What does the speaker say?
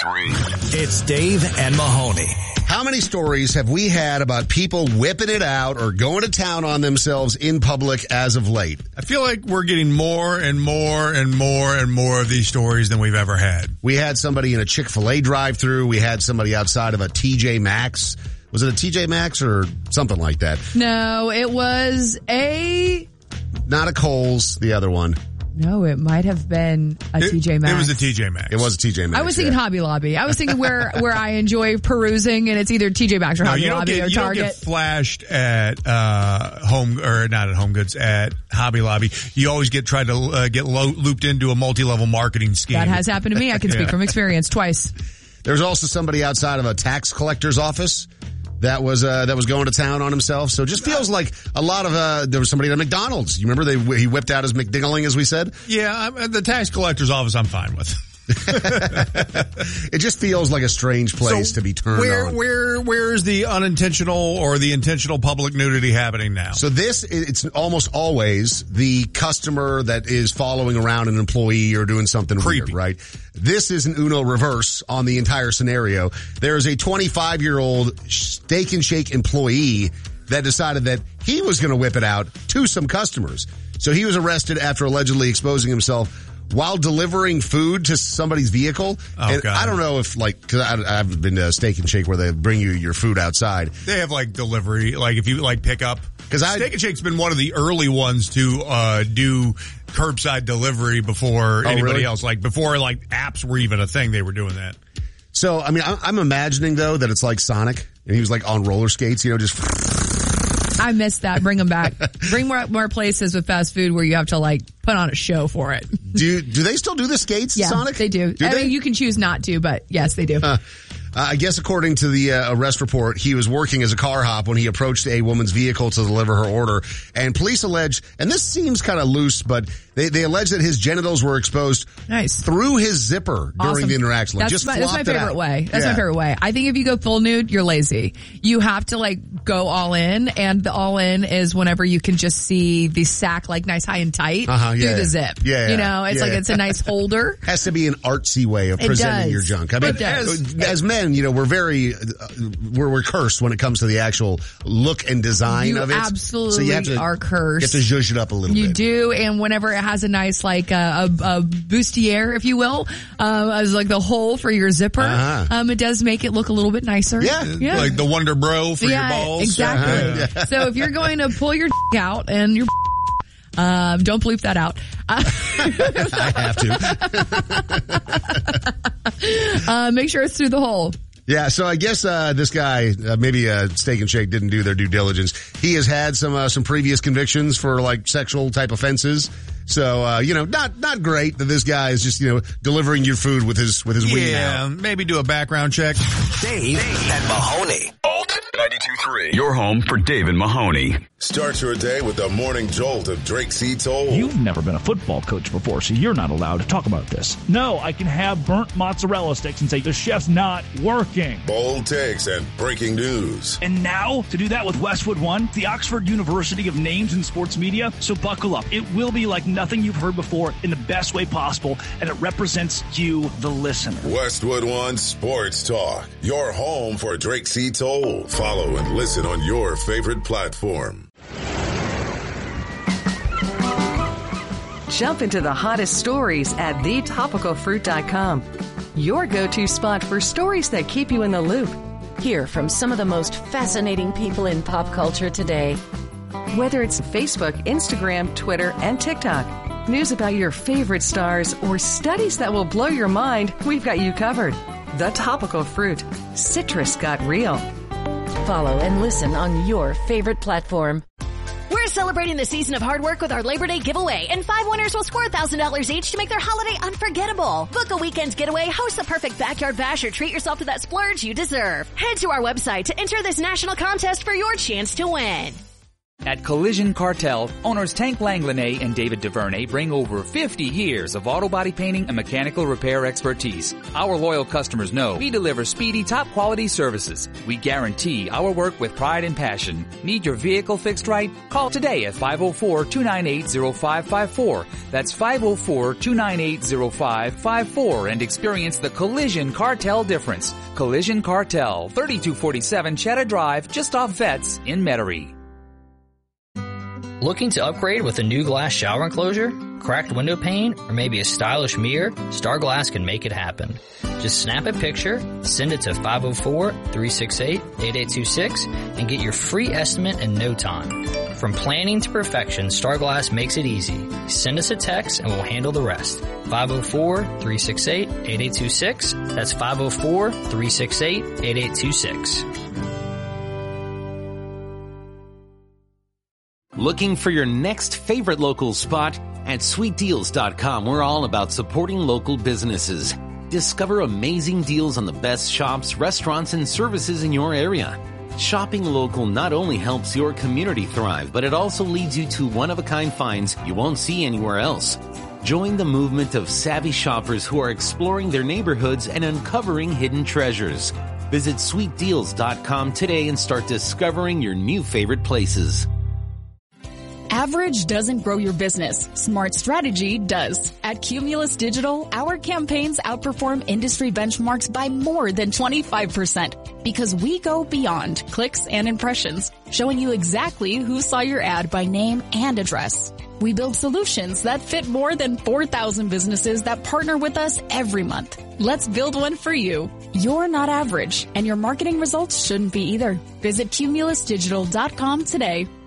92.3. It's Dave and Mahoney. How many stories have we had about people whipping it out or going to town on themselves in public as of late? I feel like we're getting more and more and more and more of these stories than we've ever had. We had somebody in a Chick-fil-A drive-thru. We had somebody outside of a TJ Maxx. Was it a TJ Maxx or something like that? No, it was Not a Kohl's, the other one. No, it might have been a TJ Maxx. It was a TJ Maxx. It was a TJ Maxx. I was thinking Hobby Lobby. I was thinking where I enjoy perusing, and it's either TJ Maxx or Hobby Lobby or Target. You don't get flashed at not at Home Goods, at Hobby Lobby. You always get looped into a multi-level marketing scheme. That has happened to me. I can speak from experience twice. There's also somebody outside of a tax collector's office that was going to town on himself. So it just feels like a lot of, there was somebody at McDonald's. You remember he whipped out his McDingling, as we said? Yeah, the tax collector's office I'm fine with. It just feels like a strange place to be turned on. Where is the unintentional or the intentional public nudity happening now? So it's almost always the customer that is following around an employee or doing something creepy, weird, right? This is an Uno reverse on the entire scenario. There is a 25-year-old Steak and Shake employee that decided that he was going to whip it out to some customers. So he was arrested after allegedly exposing himself while delivering food to somebody's vehicle. Oh, and God. I don't know if, cause I've been to Steak and Shake where they bring you your food outside. They have delivery, if you pick up. Cause Steak and Shake's been one of the early ones to, do curbside delivery before anybody else. Before apps were even a thing, they were doing that. So, I mean, I'm imagining though that it's like Sonic and he was on roller skates, just. I missed that. Bring them back. Bring more places with fast food where you have to put on a show for it. Do they still do the skates, yeah, Sonic? They do. I mean, you can choose not to, but yes, they do. I guess according to the arrest report, he was working as a car hop when he approached a woman's vehicle to deliver her order. And police allege, and this seems kind of loose, but they allege that his genitals were exposed through his zipper during the interaction. That's my favorite way. That's my favorite way. I think if you go full nude, you're lazy. You have to go all in, and the all in is whenever you can just see the sack nice high and tight through the zip. Yeah. It's a nice holder. Has to be an artsy way of presenting your junk. I mean, as men, we're very, we're cursed when it comes to the actual look and design of it. Absolutely so you have to, are cursed. You have to zhuzh it up a little bit. You do, and whenever it has a nice, a bustier, if you will, as the hole for your zipper, it does make it look a little bit nicer. Yeah. Like the Wonder Bro for your balls. Exactly. So if you're going to pull your out and your don't bleep that out. I have to. Make sure it's through the hole. Yeah, so I guess this guy, maybe Steak and Shake didn't do their due diligence. He has had some previous convictions for sexual type offenses. So not great that this guy is just delivering your food with his wing out. Maybe do a background check. Dave and Mahoney. Alt 92.3. Your home for Dave and Mahoney. Start your day with the morning jolt of Drake C. Toll. You've never been a football coach before, so you're not allowed to talk about this. No, I can have burnt mozzarella sticks and say the chef's not working. Bold takes and breaking news. And now, to do that with Westwood One, the Oxford University of Names in Sports Media. So buckle up. It will be like nothing you've heard before in the best way possible, and it represents you, the listener. Westwood One Sports Talk. Your home for Drake C. Toll. Follow and listen on your favorite platform. Jump into the hottest stories at thetopicalfruit.com. Your go-to spot for stories that keep you in the loop. Hear from some of the most fascinating people in pop culture today. Whether it's Facebook, Instagram, Twitter, and TikTok, news about your favorite stars, or studies that will blow your mind, we've got you covered. The Topical Fruit. Citrus got real. Follow and listen on your favorite platform. We're celebrating the season of hard work with our Labor Day giveaway, and 5 winners will score $1,000 each to make their holiday unforgettable. Book a weekend's getaway, host the perfect backyard bash, or treat yourself to that splurge you deserve. Head to our website to enter this national contest for your chance to win. At Collision Cartel, owners Tank Langlanay and David DuVernay bring over 50 years of auto body painting and mechanical repair expertise. Our loyal customers know we deliver speedy, top-quality services. We guarantee our work with pride and passion. Need your vehicle fixed right? Call today at 504-298-0554. That's 504-298-0554 and experience the Collision Cartel difference. Collision Cartel, 3247 Cheddar Drive, just off Vets in Metairie. Looking to upgrade with a new glass shower enclosure, cracked window pane, or maybe a stylish mirror? Star Glass can make it happen. Just snap a picture, send it to 504-368-8826, and get your free estimate in no time. From planning to perfection, Star Glass makes it easy. Send us a text and we'll handle the rest. 504-368-8826. That's 504-368-8826. Looking for your next favorite local spot? At SweetDeals.com, we're all about supporting local businesses. Discover amazing deals on the best shops, restaurants, and services in your area. Shopping local not only helps your community thrive, but it also leads you to one-of-a-kind finds you won't see anywhere else. Join the movement of savvy shoppers who are exploring their neighborhoods and uncovering hidden treasures. Visit SweetDeals.com today and start discovering your new favorite places. Average doesn't grow your business. Smart strategy does. At Cumulus Digital, our campaigns outperform industry benchmarks by more than 25% because we go beyond clicks and impressions, showing you exactly who saw your ad by name and address. We build solutions that fit more than 4,000 businesses that partner with us every month. Let's build one for you. You're not average, and your marketing results shouldn't be either. Visit CumulusDigital.com today.